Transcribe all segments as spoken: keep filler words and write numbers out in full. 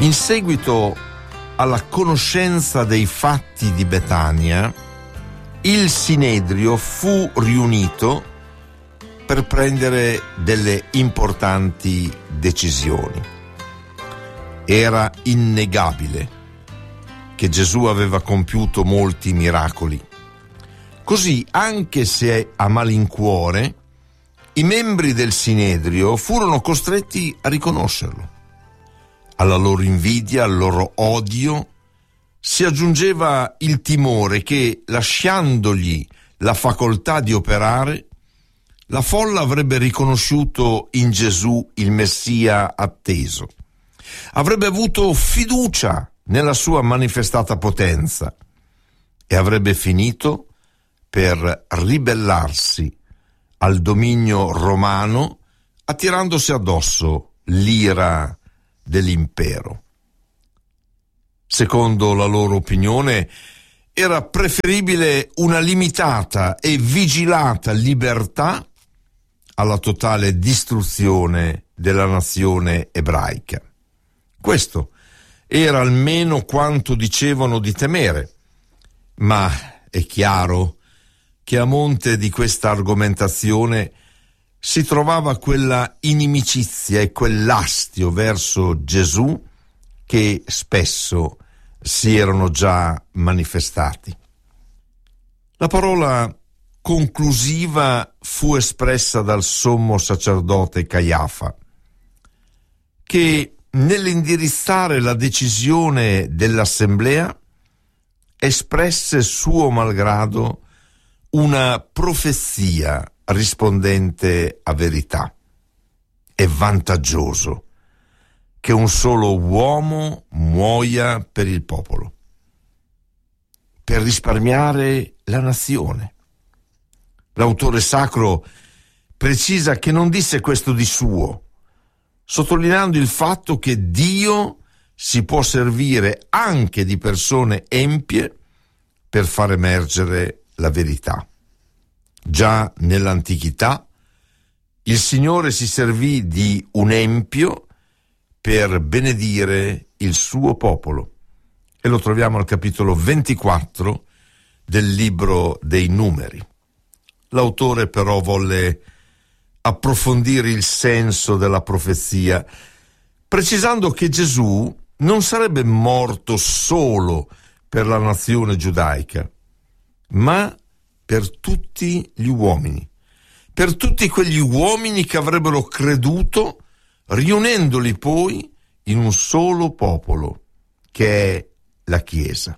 In seguito alla conoscenza dei fatti di Betania, il Sinedrio fu riunito per prendere delle importanti decisioni. Era innegabile che Gesù aveva compiuto molti miracoli. Così, anche se a malincuore, i membri del Sinedrio furono costretti a riconoscerlo. Alla loro invidia, al loro odio, si aggiungeva il timore che, lasciandogli la facoltà di operare, la folla avrebbe riconosciuto in Gesù il Messia atteso. Avrebbe avuto fiducia nella sua manifestata potenza e avrebbe finito per ribellarsi al dominio romano, attirandosi addosso l'ira dell'impero. Secondo la loro opinione, era preferibile una limitata e vigilata libertà alla totale distruzione della nazione ebraica. Questo era almeno quanto dicevano di temere, ma è chiaro che a monte di questa argomentazione si trovava quella inimicizia e quell'astio verso Gesù che spesso si erano già manifestati. La parola conclusiva fu espressa dal sommo sacerdote Caiafa, che nell'indirizzare la decisione dell'assemblea espresse suo malgrado una profezia rispondente a verità. È vantaggioso che un solo uomo muoia per il popolo, per risparmiare la nazione. L'autore sacro precisa che non disse questo di suo, sottolineando il fatto che Dio si può servire anche di persone empie per far emergere la verità. Già nell'antichità il Signore si servì di un empio per benedire il suo popolo, e lo troviamo al capitolo ventiquattro del libro dei Numeri. L'autore però volle approfondire il senso della profezia, precisando che Gesù non sarebbe morto solo per la nazione giudaica, ma per tutti gli uomini, per tutti quegli uomini che avrebbero creduto, riunendoli poi in un solo popolo, che è la Chiesa.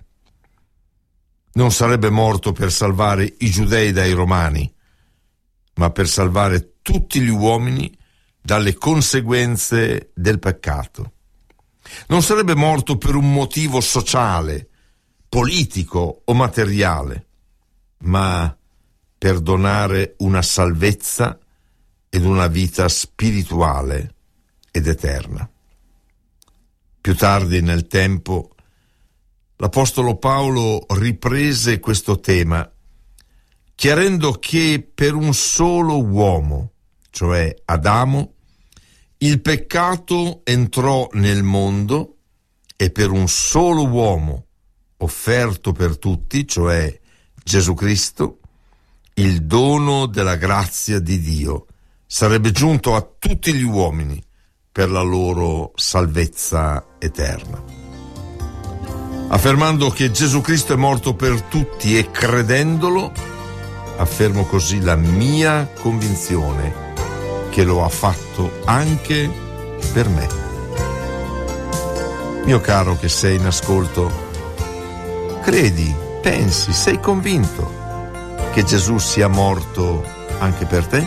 Non sarebbe morto per salvare i giudei dai romani, ma per salvare tutti gli uomini dalle conseguenze del peccato. Non sarebbe morto per un motivo sociale, politico o materiale, ma per donare una salvezza ed una vita spirituale ed eterna. Più tardi nel tempo, l'Apostolo Paolo riprese questo tema, chiarendo che per un solo uomo, cioè Adamo, il peccato entrò nel mondo, e per un solo uomo offerto per tutti, cioè Gesù Cristo, il dono della grazia di Dio sarebbe giunto a tutti gli uomini per la loro salvezza eterna. Affermando che Gesù Cristo è morto per tutti e credendolo, affermo così la mia convinzione che lo ha fatto anche per me. Mio caro che sei in ascolto, credi, pensi, sei convinto che Gesù sia morto anche per te?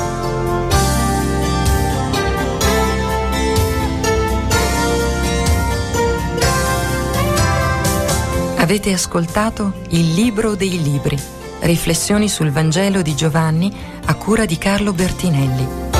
Avete ascoltato Il Libro dei Libri, riflessioni sul Vangelo di Giovanni a cura di Carlo Bertinelli.